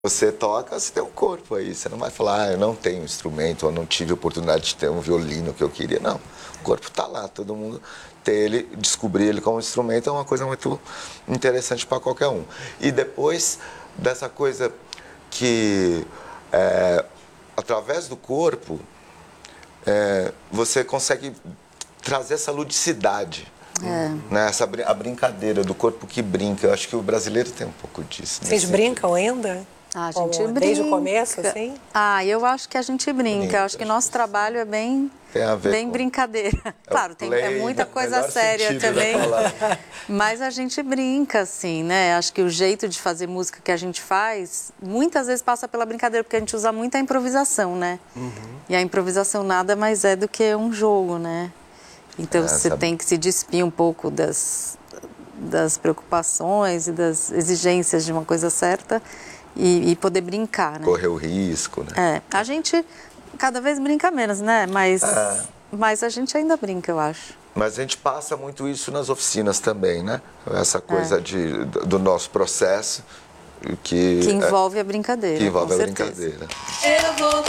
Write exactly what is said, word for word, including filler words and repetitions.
Você toca, você tem um corpo aí. Você não vai falar, ah, eu não tenho instrumento, eu não tive oportunidade de ter um violino que eu queria. Não, o corpo está lá, todo mundo ter ele, descobrir ele como instrumento é uma coisa muito interessante para qualquer um. E depois dessa coisa que, é, através do corpo, é, você consegue trazer essa ludicidade. É. Né? Essa, a brincadeira do corpo que brinca. Eu acho que o brasileiro tem um pouco disso. Vocês brincam ainda? A gente Como, brinca. Desde o começo, assim? Ah, eu acho que a gente brinca. Brinca, Eu acho que nosso trabalho é bem, tem a ver bem com... brincadeira. É claro, tem é muita coisa séria também. Mas a gente brinca, assim, né? Acho que o jeito de fazer música que a gente faz, muitas vezes passa pela brincadeira, porque a gente usa muita improvisação, né? Uhum. E a improvisação nada mais é do que um jogo, né? Então, é, você sabe... tem que se despir um pouco das, das preocupações e das exigências de uma coisa certa e, e poder brincar, né? Correr o risco, né? É, a gente cada vez brinca menos, né? Mas, é. mas a gente ainda brinca, eu acho. Mas a gente passa muito isso nas oficinas também, né? Essa coisa é. de, do nosso processo que... Que envolve é, a brincadeira, Que envolve com a certeza. brincadeira. Eu vou